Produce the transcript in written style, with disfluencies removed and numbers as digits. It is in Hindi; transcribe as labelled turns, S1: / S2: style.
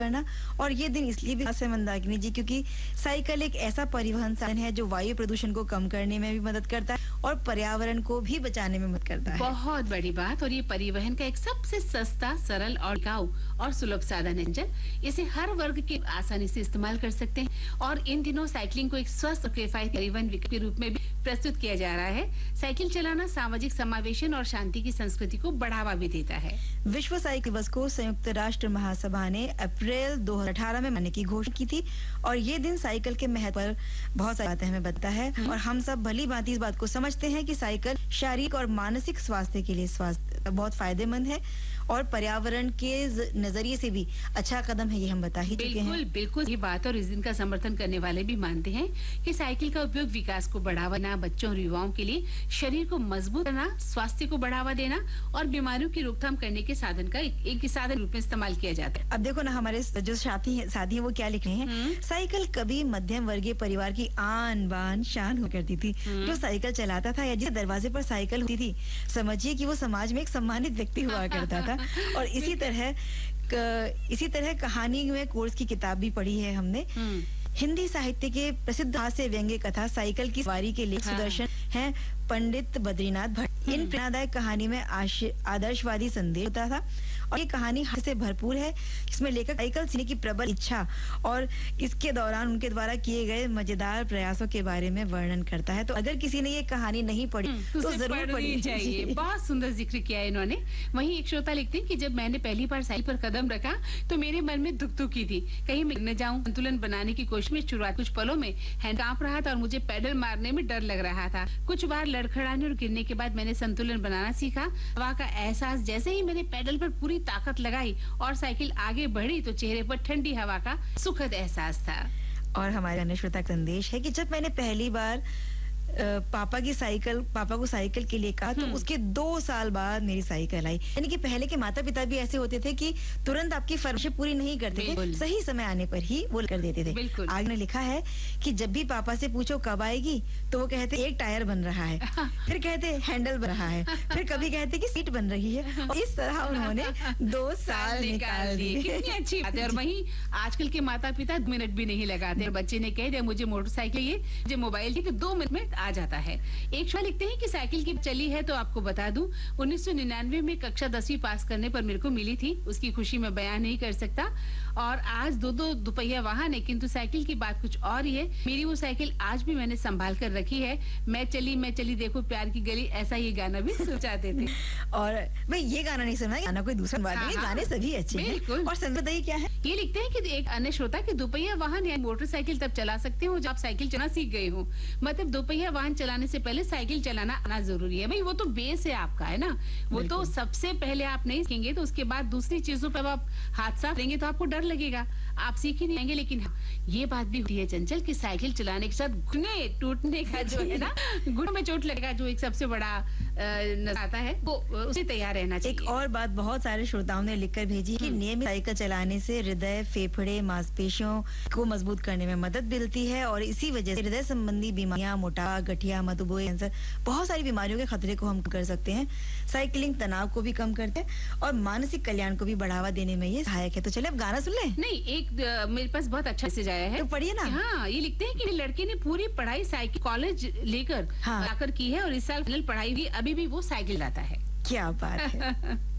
S1: करना। और ये दिन इसलिए भी खास है मंदाकिनी जी क्योंकि साइकिल एक ऐसा परिवहन साधन है जो वायु प्रदूषण को कम करने में भी मदद करता है और पर्यावरण को भी बचाने में मदद करता है।
S2: बहुत बड़ी बात। और ये परिवहन का एक सबसे सस्ता, सरल और टिकाऊ और सुलभ साधन है। इसे हर वर्ग के आसानी से इस्तेमाल कर सकते हैं और इन दिनों साइकिलिंग को एक स्वस्थ और किफायती परिवहन विकल्प के रूप में भी प्रस्तुत किया जा रहा है। साइकिल चलाना सामाजिक समावेशन और शांति की संस्कृति को बढ़ावा भी देता है।
S1: विश्व साइकिल दिवस को संयुक्त राष्ट्र महासभा ने अप्रैल 2018 में मनाने की घोषणा की थी और ये दिन साइकिल के महत्व पर बहुत सारी बातें हमें बताता है और हम सब भली भांति इस बात को समझते हैं कि साइकिल शारीरिक और मानसिक स्वास्थ्य के लिए बहुत फायदेमंद है और पर्यावरण के नजरिए से भी अच्छा कदम है, ये हम बता ही चुके हैं।
S2: बिल्कुल ये बात। और इस दिन का समर्थन करने वाले भी मानते हैं कि साइकिल का उपयोग विकास को बढ़ावा देना, बच्चों और युवाओं के लिए शरीर को मजबूत करना, स्वास्थ्य को बढ़ावा देना और बीमारियों की रोकथाम करने के साधन का एक साधन रूप में इस्तेमाल किया जाता है।
S1: अब देखो ना, हमारे जो साथी है वो क्या लिख रहे हैं। साइकिल कभी मध्यम वर्गीय परिवार की आन बान शान हुआ करती थी। जो साइकिल चलाता था या जिसके दरवाजे पर साइकिल होती थी, समझिए कि वो समाज में एक सम्मानित व्यक्ति हुआ करता था। और इसी तरह कहानी में कोर्स की किताब भी पढ़ी है हमने। हिंदी साहित्य के प्रसिद्ध हास्य व्यंग्य कथा साइकिल की सवारी के लिए सुदर्शन हैं पंडित बद्रीनाथ भट्ट। इन प्रेरणादायक कहानी में आदर्शवादी संदेश होता था और ये कहानी हास्य से भरपूर है। इसमें लेखक साइकिल सीखने की प्रबल इच्छा और इसके दौरान उनके द्वारा किए गए मजेदार प्रयासों के बारे में वर्णन करता है। तो अगर किसी ने ये कहानी नहीं पढ़ी तो जरूर पढ़नी चाहिए।
S2: बहुत सुंदर जिक्र किया है इन्होंने। वहीं एक श्रोता लिखते हैं कि जब मैंने पहली बार साइकिल पर कदम रखा तो मेरे मन में दुख की थी, कहीं मैं न जाऊं। संतुलन बनाने की कोशिश में शुरुआत कुछ पलों में हैंड कांप रहा था और मुझे पैडल मारने में डर लग रहा था। कुछ बार लड़खड़ाने और गिरने के बाद मैंने संतुलन बनाना सीखा। हवा का एहसास, जैसे ही मैंने पैडल पर पूरी ताकत लगाई और साइकिल आगे बढ़ी तो चेहरे पर ठंडी हवा का सुखद एहसास था।
S1: और हमारे अन्य श्रोता का संदेश है कि जब मैंने पहली बार पापा को साइकिल के लिए कहा तो उसके 2 साल बाद मेरी साइकिल आई। यानी कि पहले के माता पिता भी ऐसे होते थे कि तुरंत आपकी फरमाइशें पूरी नहीं करते थे, सही समय आने पर ही वो कर देते थे। आगे ने लिखा है कि जब भी पापा से पूछो कब आएगी तो वो कहते एक टायर बन रहा है, फिर कहते हैंडल बन रहा है, फिर कभी कहते कि सीट बन रही है। और इस तरह उन्होंने 2 साल निकाल दिए।
S2: कितनी अच्छी बात है। और वहीं आजकल के माता पिता 2 मिनट भी नहीं लगाते। बच्चे ने कह दिया मुझे मोटरसाइकिल चाहिए, मुझे मोबाइल चाहिए, 2 मिनट में आ जाता है। एक श्रोता लिखते हैं कि साइकिल की चली है तो आपको बता दूं, 1999 में कक्षा 10वीं पास करने पर मेरे को मिली थी। उसकी खुशी मैं बयान नहीं कर सकता। और आज 2 दुपहिया वाहन है, किंतु साइकिल की बात कुछ और ही है। मेरी वो साइकिल आज भी मैंने संभाल कर रखी है। मैं चली देखो प्यार की गली, ऐसा ये गाना भी सोचाते थे।
S1: और भाई ये गाना नहीं सुना, गाना कोई दूसरा बात नहीं, गाने सभी अच्छे हैं। और संदेश क्या है?
S2: ये लिखते हैं कि एक अन्य श्रोता कि दुपहिया वाहन या मोटरसाइकिल तब चला सकते हो जब आप साइकिल चलाना सीख गए हो। मतलब दुपहिया वाहन चलाने से पहले साइकिल चलाना आना जरूरी है। भाई वो तो बेस है आपका, है ना। वो तो सबसे पहले आप नहीं सीखेंगे तो उसके बाद दूसरी चीजों पर आप हाथ साफ लेंगे तो आपको डर लगेगा, आप सीख ही नहीं आएंगे। लेकिन ये बात भी होती है चंचल कि साइकिल चलाने के साथ घुटने टूटने का जो है ना, घुटनों में चोट लगेगा, जो एक सबसे बड़ा आता है, वो उसे तैयार रहना चाहिए।
S1: एक और बात बहुत सारे श्रोताओं ने लिखकर भेजी कि नियमित साइकिल चलाने से हृदय, फेफड़े, मांसपेशियों को मजबूत करने में मदद मिलती है और इसी वजह से हृदय संबंधी बीमारियां, मोटापा, गठिया, मधुमेह, कैंसर, बहुत सारी बीमारियों के खतरे को हम कर सकते हैं। साइकिलिंग तनाव को भी कम करते हैं और मानसिक कल्याण को भी बढ़ावा देने में ये सहायक है। तो चले अब गाना सुन लें।
S2: नहीं, एक मेरे पास बहुत अच्छा मैसेज आया है,
S1: तो पढ़िए ना।
S2: हाँ, ये लिखते हैं कि लड़के ने पूरी पढ़ाई साइकिल कॉलेज लेकर आकर की है और इस साल फाइनल पढ़ाई भी, अभी भी वो साइकिल लाता है।
S1: क्या बात है।